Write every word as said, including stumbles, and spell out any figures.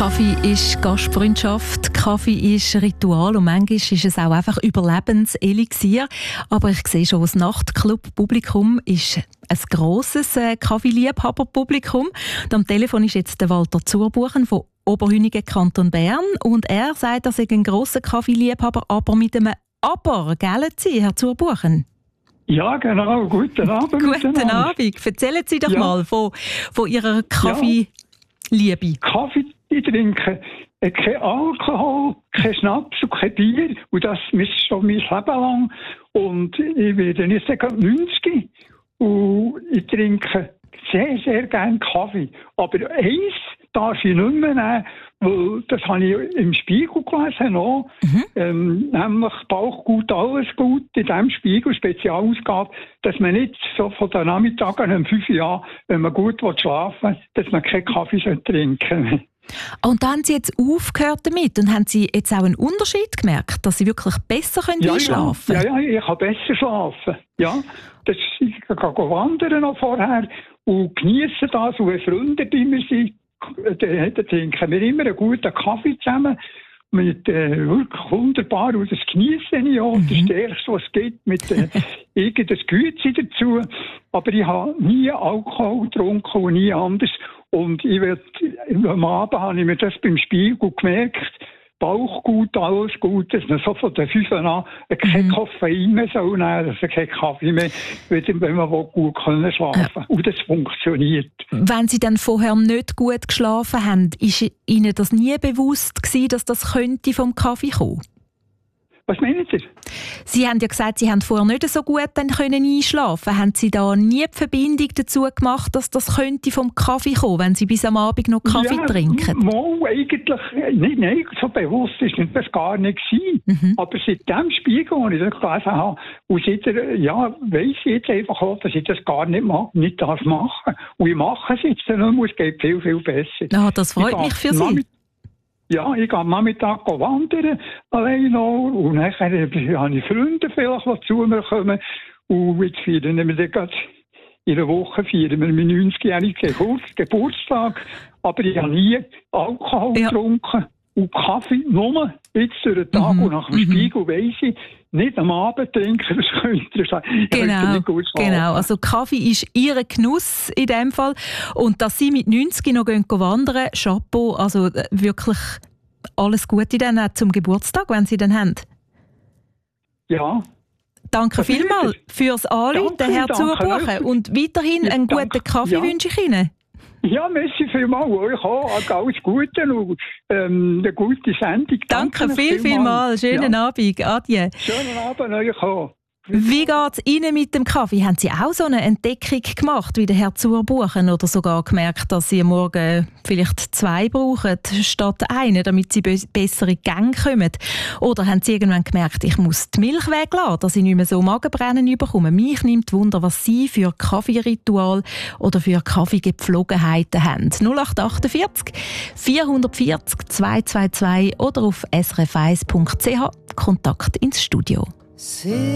Kaffee ist Gastfreundschaft, Kaffee ist Ritual und manchmal ist es auch einfach Überlebenselixier. Aber ich sehe schon, das Nachtclub-Publikum ist ein grosses äh, Kaffeeliebhaber-Publikum. Und am Telefon ist jetzt der Walter Zurbuchen von Oberhünigen, Kanton Bern. Und er sagt, er sei ein grosser Kaffeeliebhaber, aber mit einem Aber, gell Sie, Herr Zurbuchen? Ja, genau. Guten Abend. Guten Abend. Erzählen Sie doch ja. mal von, von Ihrer Kaffeeliebe. Ja. Kaffee trinken, kein Alkohol, kein Schnaps und kein Bier. Und das ist schon mein Leben lang. Und ich werde jetzt neunzig und ich trinke sehr, sehr gerne Kaffee. Aber eins darf ich nicht mehr nehmen, weil das habe ich im Spiegel gelesen noch. Mhm. Ähm, nämlich Bauchgut, alles gut in diesem Spiegel, Spezialausgabe, dass man nicht so von den Nachmittagen um fünf Uhr, wenn man gut schlafen will, dass man keinen Kaffee trinken soll. Und dann haben Sie jetzt aufgehört damit und haben Sie jetzt auch einen Unterschied gemerkt, dass Sie wirklich besser können ja, einschlafen können? Ja, ja, ich kann besser schlafen. Ja, das, ich kann wandern noch vorher und genießen das. Und wenn Freunde bei mir sind, dann trinken wir immer einen guten Kaffee zusammen. Mit äh, wirklich wunderbar, und das genieße ich auch. Mhm. Das Stärkste, was es gibt, mit äh, irgendeinem Güte dazu. Aber ich habe nie Alkohol getrunken und nie anders. Und ich werd, am Abend habe ich mir das beim Spiegel gemerkt, Bauch gut, alles gut, dass man so von den fünf an kein mhm. Koffein mehr soll nehmen, also kein Kaffee mehr, wenn man gut können schlafen kann. Und das funktioniert. Wenn Sie dann vorher nicht gut geschlafen haben, ist Ihnen das nie bewusst gewesen, dass das könnte vom Kaffee kommen? Was meinen Sie? Sie haben ja gesagt, Sie haben vorher nicht so gut dann können einschlafen. Haben Sie da nie die Verbindung dazu gemacht, dass das könnte vom Kaffee kommen, wenn Sie bis am Abend noch Kaffee ja, trinken? Mal, eigentlich nicht, nein, so bewusst ist das gar nicht gewesen. Mhm. Aber seit dem Spiegel, wo ich das gelesen habe, und seitdem, ja, weiss ich jetzt einfach auch, dass ich das gar nicht mache, nicht das machen. Und ich mache es jetzt nicht mehr, es geht viel, viel besser. Ah, das freut mich für Sie. Ja, ich gehe am Nachmittag wandern, allein noch. Und dann habe ich Freunde vielleicht, die zu mir kommen. Und jetzt feiern wir dann in einer Woche feiern wir meinen neunzigjährigen Geburtstag. Aber ich habe nie Alkohol ja. getrunken und Kaffee, nur jetzt durch den Tag. Mhm. Und nach dem mhm. Spiegel weiss ich, nicht am Abend trinken, das könnte sein. Genau, nicht gut genau. Also Kaffee ist Ihr Genuss in dem Fall. Und dass Sie mit neunzig noch gehen wandern, Chapeau, also wirklich alles Gute dann auch zum Geburtstag, wenn Sie dann haben. Ja. Danke vielmals fürs Anrufen, Herr Zurbuchen. Und weiterhin einen guten danke. Kaffee ja. wünsche ich Ihnen. Ja, merci vielmals. Euch auch. Alles Gute und ähm, eine gute Sendung. Danke, danke viel, vielmals. Schönen ja. Abend. Adieu. Schönen Abend euch auch. Wie geht es Ihnen mit dem Kaffee? Haben Sie auch so eine Entdeckung gemacht, wie der Herr Zurbuchen, oder sogar gemerkt, dass Sie am Morgen vielleicht zwei brauchen statt einen, damit Sie be- bessere Gänge kommen? Oder haben Sie irgendwann gemerkt, ich muss die Milch weglassen, dass ich nicht mehr so Magenbrennen bekomme? Mich nimmt Wunder, was Sie für Kaffeeritual oder für Kaffeegepflogenheiten haben. null acht achtundvierzig vierhundertvierzig zweihundertzweiundzwanzig oder auf s r f eins punkt c h Kontakt ins Studio.